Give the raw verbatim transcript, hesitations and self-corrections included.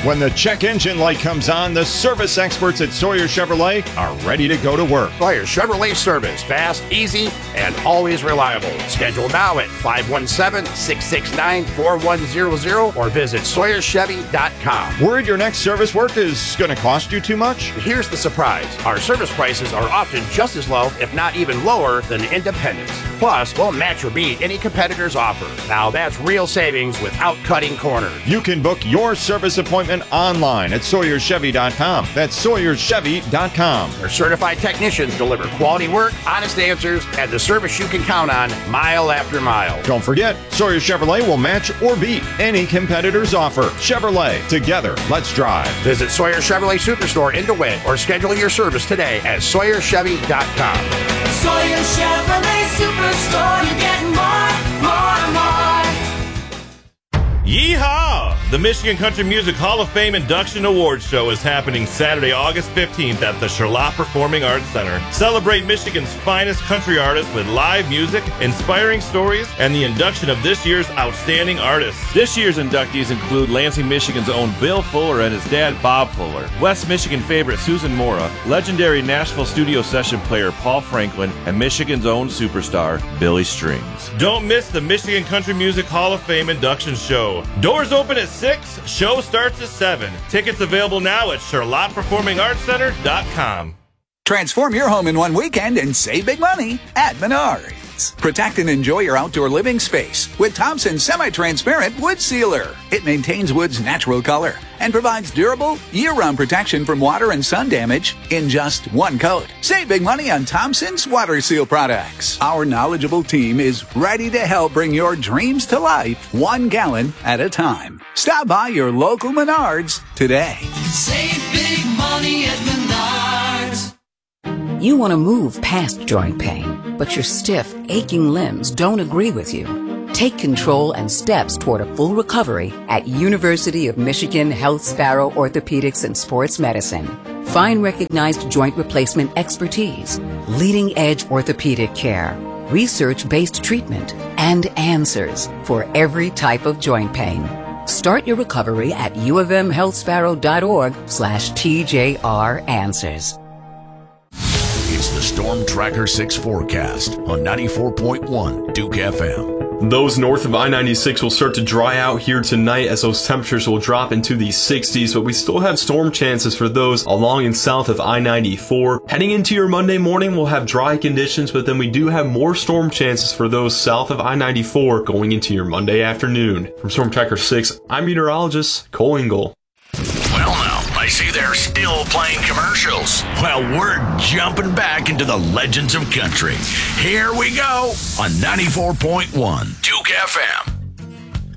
When the check engine light comes on, the service experts at Sawyer Chevrolet are ready to go to work. Sawyer Chevrolet service, fast, easy, and always reliable. Schedule now at five one seven, six six nine, four one zero zero or visit Sawyer Chevy dot com. Worried your next service work is going to cost you too much? Here's the surprise. Our service prices are often just as low, if not even lower, than independents. Plus, we'll match or beat any competitor's offer. Now that's real savings without cutting corners. You can book your service appointment online at Sawyer Chevy dot com. That's Sawyer Chevy dot com. Our certified technicians deliver quality work, honest answers, and the service you can count on mile after mile. Don't forget, Sawyer Chevrolet will match or beat any competitor's offer. Chevrolet, together, let's drive. Visit Sawyer Chevrolet Superstore in DeWitt or schedule your service today at Sawyer Chevy dot com. Sawyer Chevrolet Superstore, you get more, more, more. Yeehaw! The Michigan Country Music Hall of Fame Induction Awards Show is happening Saturday, August fifteenth at the Charlotte Performing Arts Center. Celebrate Michigan's finest country artists with live music, inspiring stories, and the induction of this year's outstanding artists. This year's inductees include Lansing, Michigan's own Bill Fuller and his dad, Bob Fuller, West Michigan favorite Susan Mora, legendary Nashville studio session player Paul Franklin, and Michigan's own superstar, Billy Strings. Don't miss the Michigan Country Music Hall of Fame Induction Show. Doors open at six, show starts at seven. Tickets available now at Charlotte Performing Arts Center dot com. Transform your home in one weekend and save big money at Menards. Protect and enjoy your outdoor living space with Thompson's semi-transparent wood sealer. It maintains wood's natural color and provides durable, year-round protection from water and sun damage in just one coat. Save big money on Thompson's water seal products. Our knowledgeable team is ready to help bring your dreams to life one gallon at a time. Stop by your local Menards today. Save big money at Menards. You want to move past joint pain, but your stiff, aching limbs don't agree with you. Take control and steps toward a full recovery at University of Michigan Health Sparrow Orthopedics and Sports Medicine. Find recognized joint replacement expertise, leading-edge orthopedic care, research-based treatment, and answers for every type of joint pain. Start your recovery at uofmhealthsparrow.org slash TJR answers. It's the Storm Tracker six forecast on ninety-four point one Duke F M. Those north of I ninety-six will start to dry out here tonight as those temperatures will drop into the sixties, but we still have storm chances for those along and south of I ninety-four. Heading into your Monday morning, we'll have dry conditions, but then we do have more storm chances for those south of I ninety-four going into your Monday afternoon. From Storm Tracker six, I'm meteorologist Cole Engel. Well, now, I see they're still playing commercials. Well, we're jumping back into the legends of country. Here we go on ninety-four point one Duke F M.